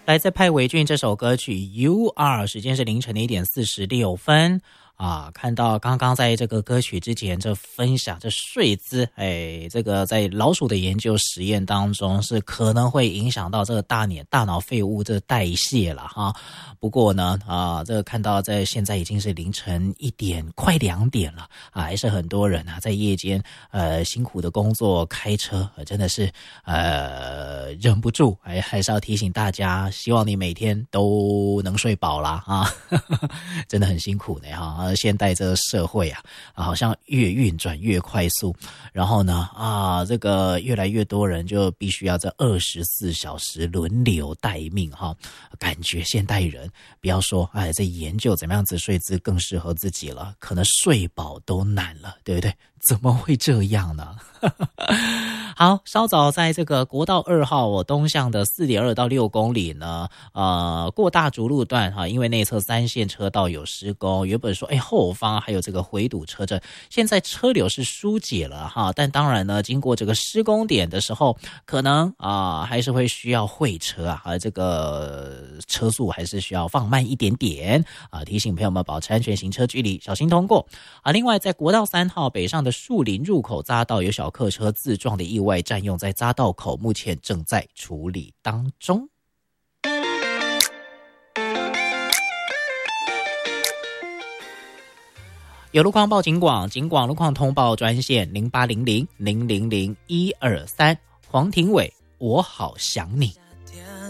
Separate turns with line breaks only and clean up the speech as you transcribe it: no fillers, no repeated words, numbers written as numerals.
来自派伟俊这首歌曲 You Are， 时间是凌晨的1:46啊，看到刚刚在这个歌曲之前这分享这睡姿，这个在老鼠的研究实验当中是可能会影响到这个大脑废物这代谢了哈。不过呢这个看到在现在已经是凌晨快2点了啊，还是很多人啊在夜间辛苦的工作开车，真的是忍不住还是要提醒大家，希望你每天都能睡饱啦啊，真的很辛苦的哈。现代这个社会好像越运转越快速，然后呢这个越来越多人就必须要这24小时轮流待命哈。感觉现代人不要说在研究怎么样子睡姿更适合自己了，可能睡饱都难了，对不对？怎么会这样呢？好，稍早在这个国道2号东向的 4.2 到6公里呢，过大竹路段因为内侧3线车道有施工，原本说后方还有这个回堵车阵，现在车流是疏解了哈，但当然呢，经过这个施工点的时候，可能还是会需要会车这个车速还是需要放慢一点点提醒朋友们保持安全行车距离，小心通过另外在国道3号北上的树林入口匝道有小客车自撞的意外占用在匝道口，目前正在处理当中。有路况报警广路况通报专线0800000123，黄庭伟，我好想你。